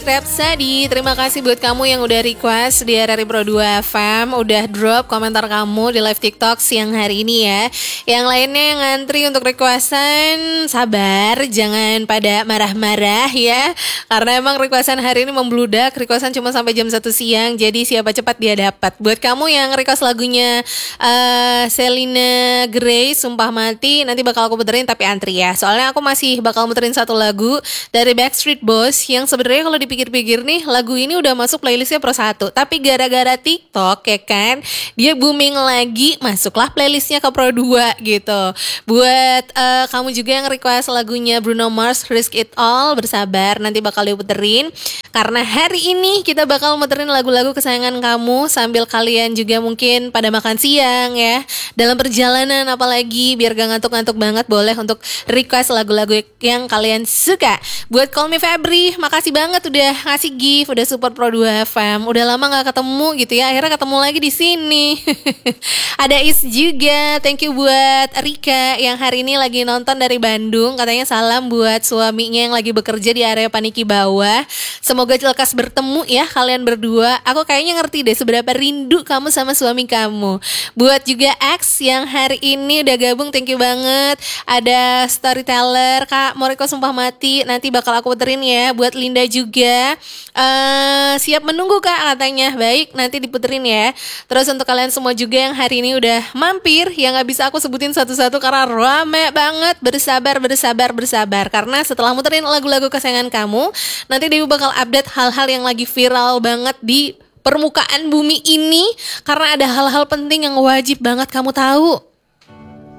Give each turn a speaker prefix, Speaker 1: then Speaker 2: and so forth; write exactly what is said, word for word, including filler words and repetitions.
Speaker 1: Rhapsody, terima kasih buat kamu yang udah request di R R I Pro dua F M, udah drop komentar kamu di live TikTok siang hari ini ya. Yang lainnya yang ngantri untuk requestan, sabar, jangan pada marah-marah ya. Karena emang requestan hari ini membludak, requestan cuma sampai jam satu siang, jadi siapa cepat dia dapat. Buat kamu yang request lagunya uh, Selena Gray, Sumpah Mati, nanti bakal aku puterin tapi antri ya. Soalnya aku masih bakal muterin satu lagu dari Backstreet Boys yang sebenarnya kalau dipikir-pikir nih, lagu ini udah masuk playlistnya Pro satu, tapi gara-gara TikTok ya kan, dia booming lagi, masuklah playlistnya ke Pro dua gitu. Buat uh, kamu juga yang request lagunya Bruno Mars, Risk It All, bersabar, nanti bakal diputerin. Karena hari ini kita bakal muterin lagu-lagu kesayangan kamu sambil kalian juga mungkin pada makan siang ya, dalam perjalanan apalagi, biar gak ngantuk-ngantuk banget, boleh untuk request lagu-lagu yang kalian suka. Buat Call Me Febri, makasih banget udah ngasih gift, udah support Pro dua F M. Udah lama gak ketemu gitu ya, akhirnya ketemu lagi di sini. Ada Is juga, thank you buat Rika yang hari ini lagi nonton dari Bandung. Katanya salam buat suaminya yang lagi bekerja di area Paniki Bawah. Semoga lekas bertemu ya kalian berdua. Aku kayaknya ngerti deh seberapa rindu kamu sama suami kamu. Buat juga X yang hari ini udah gabung, thank you banget. Ada Storyteller, Kak Moriko Sumpah Mati, nanti bakal aku puterin ya. Buat Linda juga, uh, siap menunggu Kak katanya. Baik, nanti diputerin ya. Terus untuk kalian semua juga yang hari ini udah mampir, yang gak bisa aku sebutin satu-satu karena rame banget, bersabar, bersabar, bersabar. Karena setelah muterin lagu-lagu kesayangan kamu, nanti Dewi bakal update hal-hal yang lagi viral banget di permukaan bumi ini, karena ada hal-hal penting yang wajib banget kamu tahu.